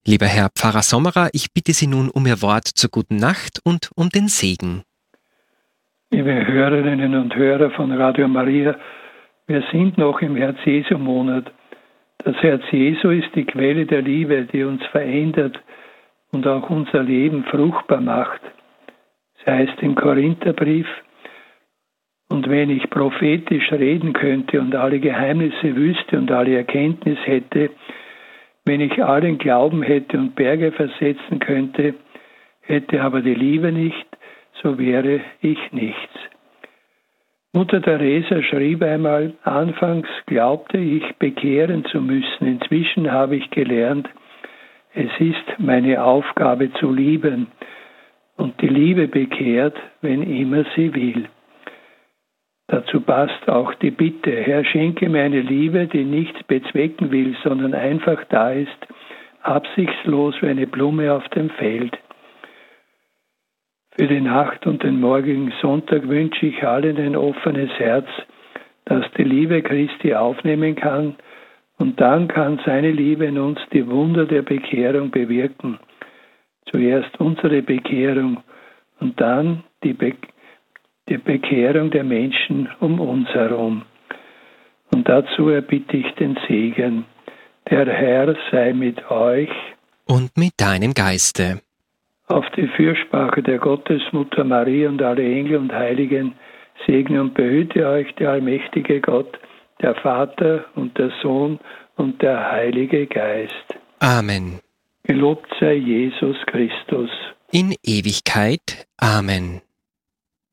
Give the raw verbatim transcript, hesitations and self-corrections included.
Lieber Herr Pfarrer Sommerer, ich bitte Sie nun um Ihr Wort zur guten Nacht und um den Segen. Liebe Hörerinnen und Hörer von Radio Maria, wir sind noch im Herz-Jesu-Monat. Das Herz Jesu ist die Quelle der Liebe, die uns verändert und auch unser Leben fruchtbar macht. Es heißt im Korintherbrief: Und wenn ich prophetisch reden könnte und alle Geheimnisse wüsste und alle Erkenntnis hätte, wenn ich allen Glauben hätte und Berge versetzen könnte, hätte aber die Liebe nicht, so wäre ich nichts. Mutter Teresa schrieb einmal: Anfangs glaubte ich, bekehren zu müssen. Inzwischen habe ich gelernt, es ist meine Aufgabe zu lieben. Und die Liebe bekehrt, wenn immer sie will. Dazu passt auch die Bitte: Herr, schenke mir eine Liebe, die nichts bezwecken will, sondern einfach da ist, absichtslos wie eine Blume auf dem Feld. Für die Nacht und den morgigen Sonntag wünsche ich allen ein offenes Herz, das die Liebe Christi aufnehmen kann, und dann kann seine Liebe in uns die Wunder der Bekehrung bewirken. Zuerst unsere Bekehrung und dann die, Be- die Bekehrung der Menschen um uns herum. Und dazu erbitte ich den Segen. Der Herr sei mit euch Und mit deinem Geiste. Auf die Fürsprache der Gottesmutter Maria und alle Engel und Heiligen segne und behüte euch der allmächtige Gott, der Vater und der Sohn und der Heilige Geist. Amen. Gelobt sei Jesus Christus. In Ewigkeit. Amen.